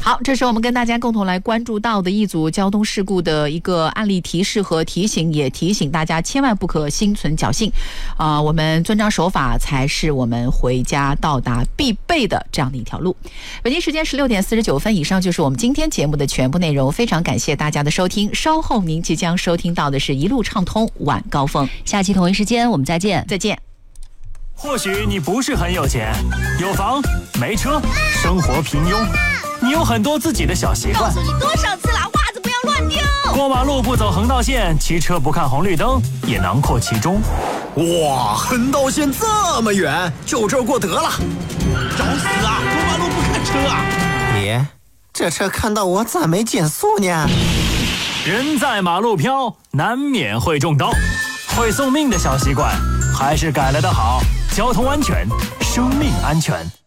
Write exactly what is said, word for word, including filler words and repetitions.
好，这是我们跟大家共同来关注到的一组交通事故的一个案例提示和提醒，也提醒大家千万不可心存侥幸啊、呃！我们遵章守法才是我们回家到达必备的这样的一条路。北京时间十六点四十九分，以上就是我们今天节目的全部内容，非常感谢大家的收听。稍后您即将收听到的是一路畅通晚高峰， 下期同一时间我们再见， 再见。 或许你不是很有钱，有房没车，生活平庸，你有很多自己的小习惯。 告诉你多少次了，袜子不要乱丢。 过马路不走横道线，骑车不看红绿灯，也囊括其中。 哇，横道线这么远，就这儿过得了。 找死啊！过马路不看车啊！ 爷，这车看到我咋没减速呢？ 人在马路飘，难免会中刀。会送命的小习惯，还是改了的好。交通安全，生命安全。